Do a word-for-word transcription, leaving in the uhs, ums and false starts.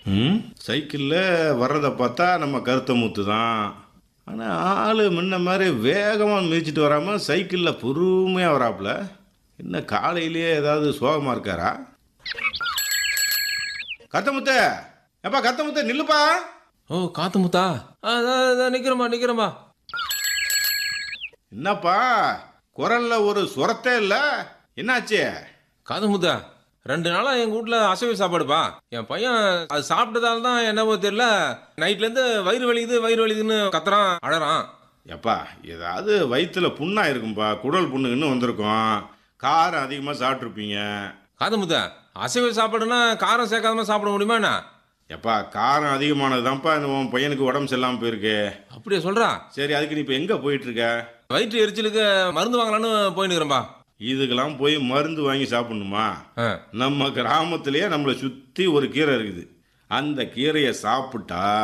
ம் சைக்கிளில் வர்றதை பார்த்தா நம்ம கருத்த மூத்து தான். ஆனால் ஆள் முன்ன மாதிரி வேகமாக மிதிச்சிட்டு வராமல் சைக்கிளில் பொறுமையாக வராப்புல. என்ன காலையிலேயே ஏதாவது சோகமாக இருக்காரா? கத்தமுத்த, எப்பா கத்தமுத்த நில்லுப்பா. ஓ காத்து முத்தா, நிக்கிறோம்பா நிக்கிறோம்பா. என்னப்பா குரல்ல ஒரு சுரத்தே இல்லை, என்னாச்சு? காது முத்தா, ரெண்டு நாளா எங்க வீட்ல அசைவ சாப்பாடுப்பா. என் பையன் அது சாப்பிட்டதால தான் என்னவோ தெரியல, நைட்ல இருந்து வயிறு வலிக்குது வயிறு வலிக்குதுன்னு கத்துறான், அழறான். எப்பா ஏதாவது வயிற்றுல புண்ணா இருக்கும்பா, குடல் புண்ணு இன்னும் வந்திருக்கும், காரம் அதிகமாக சாப்பிட்ருப்பீங்க. காது முத்தா, அசைவ சாப்பாடுன்னா காரம் சேர்க்காம சாப்பிட முடியுமா என்ன? எப்பா காரம் அதிகமானது தான்ப்பா உன் பையனுக்கு உடம்பு சரியில்லாமல் போயிருக்கு. அப்படியே சொல்றா? சரி, அதுக்கு நீ இப்போ எங்கே போயிட்டு இருக்க? வயிற்று எரிச்சலுக்கு மருந்து வாங்கலான்னு போயின்னு இருக்கிறேன்பா. இதுக்கெல்லாம் போய் மருந்து வாங்கி சாப்பிடணுமா? ஆ. நம்ம கிராமத்திலேயே நம்மளை சுற்றி ஒரு கீரை இருக்குது, அந்த கீரையை சாப்பிட்டா